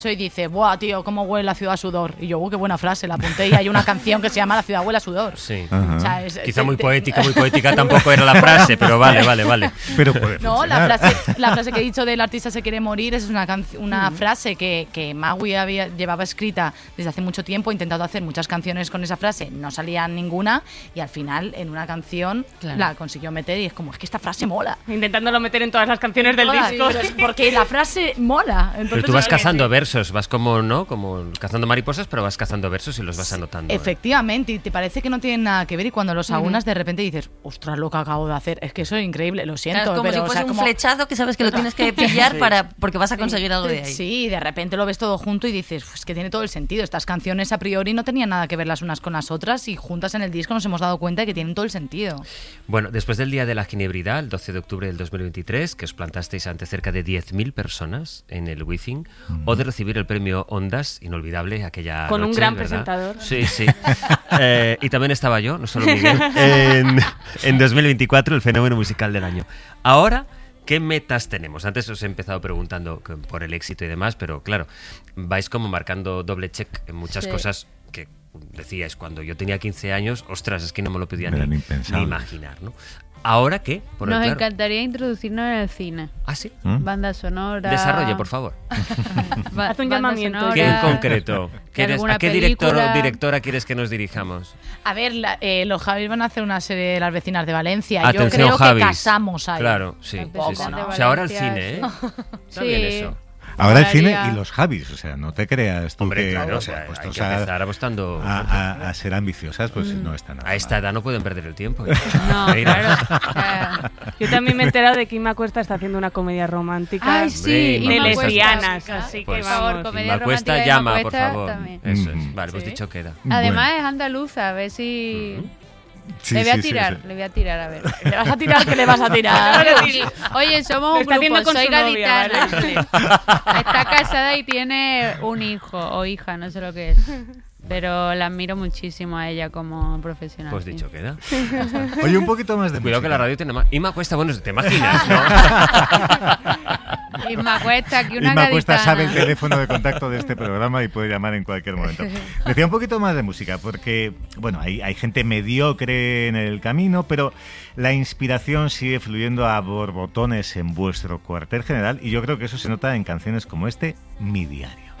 y dice, ¡buah, tío, cómo huele la ciudad a sudor! Y yo, qué buena frase, la apunté y hay una canción que se llama La ciudad huele a sudor. Sí. O sea, Quizá muy poética tampoco era la frase, pero vale. Pero puede no, funcionar. la frase que he dicho del artista se quiere morir es una frase que Maui llevaba escrita desde hace mucho tiempo, he intentado hacer muchas canciones con esa frase, no salía ninguna y al final en una canción la consiguió meter y es como, es que esta frase mola. Intentándolo meter en todas las canciones del disco. Porque la frase mola. Entonces, pero tú vas cazando versos, vas como cazando mariposas, pero vas cazando versos y los vas anotando. Efectivamente, y te parece que no tienen nada que ver y cuando los aunas de repente dices, ostras, lo que acabo de hacer, es que eso es increíble, lo siento. Claro, es como pero, si fuese un flechazo que sabes que lo tienes que pillar porque vas a conseguir algo de ahí. Sí, de repente lo ves todo junto y dices, pues que tiene todo el sentido. Estas canciones a priori no tenían nada que ver las unas con las otras y juntas en el disco nos hemos dado cuenta de que tienen todo el sentido. Bueno, después del Día de la Ginebridad, el 12 de octubre del 2023, que os plantasteis ante cerca de 10.000 personas en el Wizzing, o de recibir el premio Ondas, inolvidable aquella con noche, un gran ¿verdad? presentador. Sí. Y también estaba yo, no solo Miguel, en 2024, el fenómeno musical del año. Ahora, ¿qué metas tenemos? Antes os he empezado preguntando por el éxito y demás, pero claro, vais como marcando doble check en muchas cosas que decíais cuando yo tenía 15 años, ostras, es que no me lo podía ni imaginar, ¿no? ¿Ahora qué? Nos encantaría introducirnos en el cine. ¿Ah, sí? Banda sonora. Desarrolle, por favor. Haz un llamamiento. ¿Qué en concreto? ¿A qué director o directora quieres que nos dirijamos? A ver, los Javis van a hacer una serie de Las vecinas de Valencia. Atención, yo creo Javis. que casamos ahí. Claro, sí. ¿no? O sea, ahora el cine, ¿eh? Está bien eso. Ahora el cine y los Javis, o sea, no te creas tú. Hombre, que claro, o sea, hay que empezar apostando a ser ambiciosas, pues no está nada. A esta edad no pueden perder el tiempo. No, claro. Yo también me he enterado de que Inma Cuesta está haciendo una comedia romántica. Ay, sí, de Inma lesbianas, Cuesta, así pues, que por favor, vamos. comedia Inma Cuesta romántica de llama, Inma por Cuesta favor. también. Eso es. Vale, pues dicho queda. Además es andaluza, a ver si... Le voy a tirar, a ver. ¿Le vas a tirar? ¿Qué le vas a tirar? Oye, somos un Está haciendo grupo, con soy su novia, gaditana. Está casada y tiene un hijo o hija, no sé lo que es. Pero la admiro muchísimo a ella como profesional. Pues dicho queda. Oye, un poquito más de Cuidado música. que la radio tiene más. Inma Cuesta, bueno, te imaginas, ¿no? Inma Cuesta, aquí una Inma Cuesta gaditana. sabe el teléfono de contacto de este programa y puede llamar en cualquier momento. Decía un poquito más de música, porque, bueno, hay gente mediocre en el camino, pero la inspiración sigue fluyendo a borbotones en vuestro cuartel general y yo creo que eso se nota en canciones como Mi Diario.